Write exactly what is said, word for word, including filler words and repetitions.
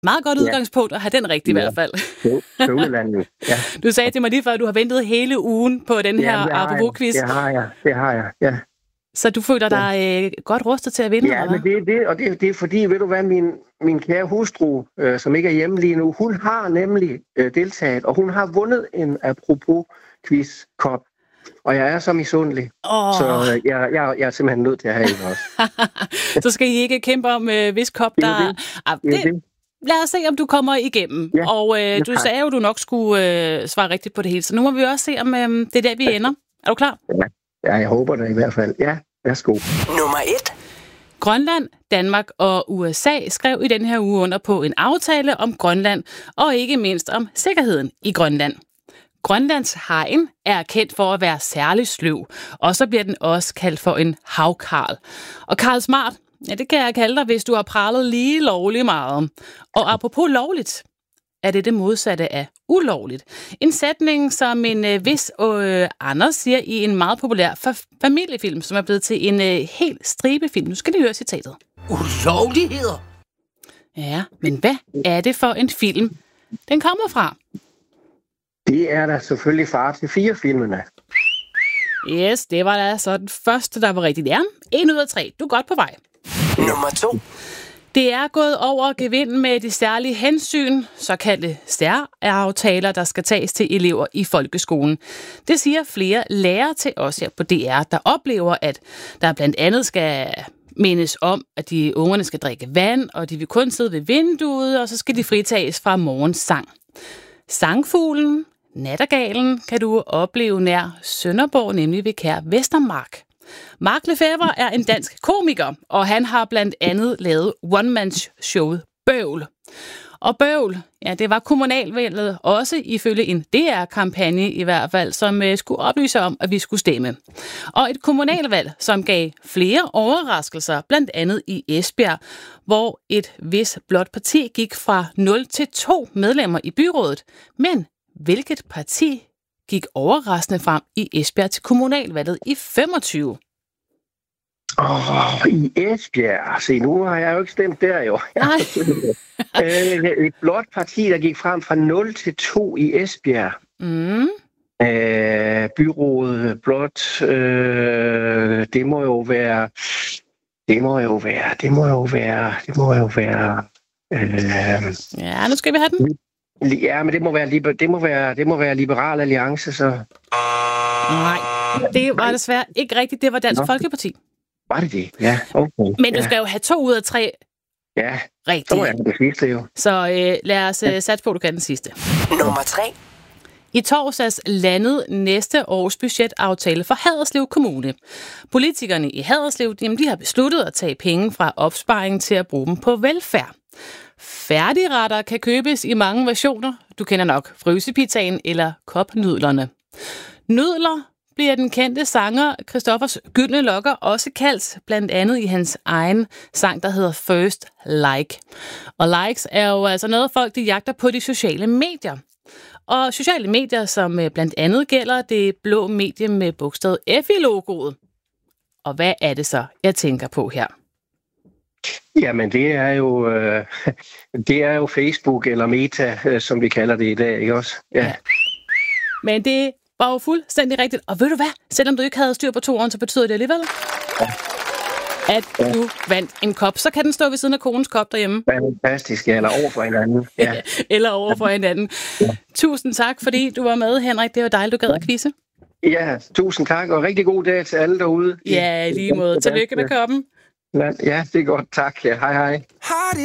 Meget godt udgangspunkt at have den rigtig, ja. I hvert fald. Tøvlelandet, ja. Du sagde til mig lige før, at du har ventet hele ugen på den her Apropos-quiz. Det har jeg, det har jeg, ja. Så du føler dig ja. øh, godt rustet til at vinde, ja, eller hvad? Ja, men det er det, og det, det er fordi, ved du hvad, min, min kære hustru, øh, som ikke er hjemme lige nu, hun har nemlig øh, deltaget, og hun har vundet en Apropos-quiz-kop. Og jeg er så misundelig, oh. så øh, jeg, jeg, jeg er simpelthen nødt til at have en også. Så skal I ikke kæmpe om, øh, hvis kop der er... Ah, det, det. Lad os se, om du kommer igennem. Ja, og øh, du sagde jo, du nok skulle øh, svare rigtigt på det hele, så nu må vi også se, om øh, det er der, vi ender. Er du klar? Ja. Ja, jeg håber det i hvert fald. Ja, værsgo. Nummer et. Grønland, Danmark og U S A skrev i den her uge under på en aftale om Grønland, og ikke mindst om sikkerheden i Grønland. Grønlands hegn er kendt for at være særlig sløv, og så bliver den også kaldt for en havkarl. Og Karl Smart, ja, det kan jeg kalde dig, hvis du har pralet lige lovligt meget. Og apropos lovligt, er det det modsatte af ulovligt. En sætning, som en øh, vis øh, Anders siger i en meget populær fa- familiefilm, som er blevet til en øh, helt stribefilm. Nu skal I høre citatet. Ulovligheder? Ja, men hvad er det for en film, den kommer fra? Det er da selvfølgelig far til fire filmene. Yes, det var da så den første, der var rigtigt. Ja, en ud af tre. Du er godt på vej. Nummer to. Det er gået over gevind med de særlige hensyn, såkaldte særaftaler, der skal tages til elever i folkeskolen. Det siger flere lærere til os her på D R, der oplever, at der blandt andet skal mindes om, at de ungerne skal drikke vand, og de vil kun sidde ved vinduet, og så skal de fritages fra morgensang. Sangfuglen, nattergalen, kan du opleve nær Sønderborg, nemlig ved Kær Vestermark. Mark Lefebvre er en dansk komiker, og han har blandt andet lavet one-man-showet Bøvl. Og Bøvl, ja, det var kommunalvalget også ifølge en D R-kampagne i hvert fald, som uh, skulle oplyse om, at vi skulle stemme. Og et kommunalvalg, som gav flere overraskelser, blandt andet i Esbjerg, hvor et vis blåt parti gik fra nul til to medlemmer i byrådet. Men hvilket parti gik overraskende frem i Esbjerg til kommunalvalget i femogtyve? Åh, oh, i Esbjerg. Se, nu har jeg jo ikke stemt der, jo. Et blåt parti, der gik frem fra nul til to i Esbjerg. Mm. Øh, byrådet blåt, øh, det må jo være... Det må jo være... Det må jo være... Det må jo være... Øh, ja, nu skal vi have den. Ja, men det må være, det må være, det må være Liberal Alliance, så... Nej, det var desværre ikke rigtigt. Det var Dansk Nå. Folkeparti. Var det det? Ja, okay. Men du ja. skal jo have to ud af tre ja, rigtigt. så må jeg det sidste jo. Så øh, lad os øh, satse på, at du kan den sidste. Nummer tre. I torsdags landede næste års budgetaftale for Haderslev Kommune. Politikerne i Haderslev, jamen, de har besluttet at tage penge fra opsparingen til at bruge dem på velfærd. Færdigretter kan købes i mange versioner. Du kender nok frysepizzaen eller kopnudlerne. Nudler bliver den kendte sanger Christoffers gyldne lokker også kaldt, blandt andet i hans egen sang, der hedder First Like. Og likes er jo altså noget, folk de jagter på de sociale medier. Og sociale medier, som blandt andet gælder det blå medie med bogstavet F i logoet. Og hvad er det så, jeg tænker på her? Jamen, det er jo øh, det er jo Facebook eller Meta, øh, som vi kalder det i dag, ikke også? Ja. ja. Men det var jo fuldstændig rigtigt. Og ved du hvad? Selvom du ikke havde styr på toeren, så betyder det alligevel, ja. at ja. du vandt en kop. Så kan den stå ved siden af konens kop derhjemme. Fantastisk, ja, eller over for hinanden. Ja. eller over for hinanden. Ja. Tusind tak, fordi du var med, Henrik. Det var dejligt, du gad at quizze. Ja, tusind tak, og rigtig god dag til alle derude. Ja, lige måde. Tillykke med koppen. Ja, det er godt. Tak. Ja. Hej, hej. Hej.